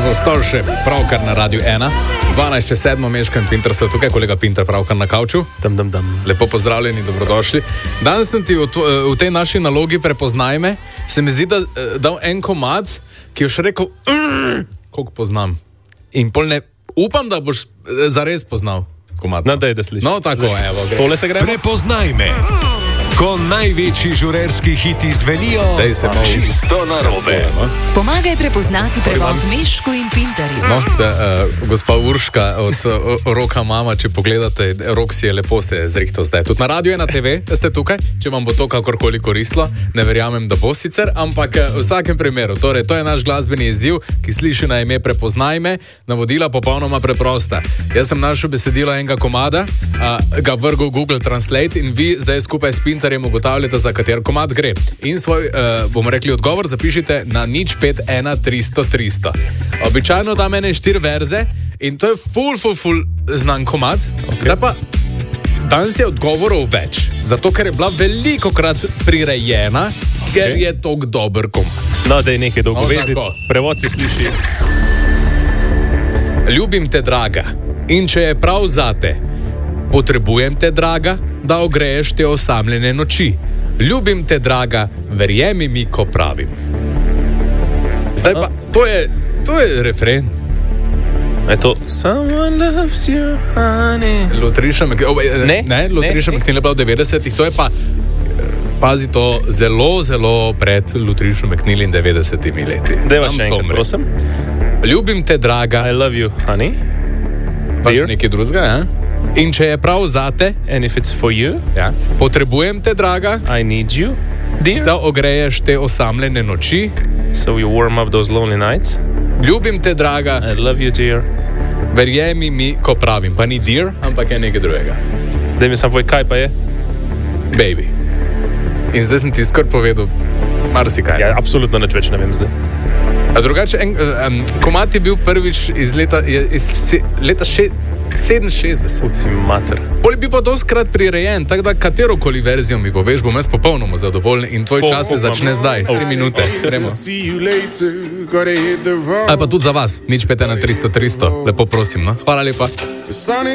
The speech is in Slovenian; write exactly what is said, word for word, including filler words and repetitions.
Za Starship, pravkar na Radiu ena, dvanajst čez sedmo, Meško in Pinter so tukaj, kolega Pinter pravkar na kavču. Dam, dam, dam. Lepo pozdravljeni, dobrodošli. Danes sem ti v, to, v tej naši nalogi Prepoznaj me, se mi zdi, da dal en komad, ki je še rekel, koliko poznam. In pol ne, upam, da boš zares poznal komad. No, daj, da slišiš. No, tako, evo, gre. Tole se gre. Prepoznaj me. Ko največji žurerski hiti zvenijo, Dej se malo. čisto narobe. Pomagaj prepoznati prevod Mešku in Pinterju. No, da, uh, gospa Urška od uh, Roka Mama, če pogledate, Rok si je lepo ste zrihto zdaj. Tudi na Radiu ena te ve ste tukaj, če vam bo to kakorkoli koristilo, ne verjamem, da bo sicer, ampak uh, v vsakem primeru, torej, to je naš glasbeni izziv, ki sliši na ime Prepoznaj me, navodila popolnoma preprosta. Jaz sem našel besedilo enega komada, uh, ga vrgel Google Translate in vi zdaj skupaj s Pinterjem ugotavljate, za kater komad gre. In svoj, uh, bomo rekli, odgovor zapišite na nič pet ena tristo tristo. Običajno da mene štiri verze in to je ful, ful, ful znan komad. Okay. Zdaj pa, danes je odgovorov več, zato ker je bila veliko krat prirejena, okay. ker je tok dober komad. No, da je nekaj dolgovezit. No, Prevod se sliši. Ljubim te, draga, in če je prav zate, potrebujem te, draga, da ogreješ te osamljene noči. Ljubim te, draga, verjemi mi, ko pravim. Zdaj pa, to je, to je refren. Je to Someone loves you, honey. Lotriša Mek... Ne, ne, Lotriša Meknil je bila v devetdesetih, to je pa, pazi to, zelo, zelo pred Lotrišo Meknil in devetdesetimi leti. Deva še enkrat, prosim. Ljubim te, draga. I love you, honey. Pa nekaj drugega, ja? In če je prav zate, and if it's for you, ja, potrebujem te, draga, I need you, dear, da ogreješ te osamljene noči. So you warm up those lonely nights. Ljubim te, draga, I love you, dear. Verjemi mi, ko pravim. Pa ni dear, ampak je nekaj drugega. Daj mi sam povej, kaj pa je? Baby. In zdaj sem ti skoraj povedal marsikaj. Ja, absolutno nič več ne vem zdaj. A drugače, en, um, komad je bil prvič iz leta, iz se, leta še, sedeminšestdeset. Uti mater. Bolj bi pa doskrat prirejen, tako da katerokoli verzijo mi poveš, bom jaz popolnoma zadovoljen in tvoj Po, čas se po, začne po. zdaj. Tri minute. Gremo. Ali pa tudi za vas. nič pet ena tristo tristo. Lepo prosim, no? Hvala lepa.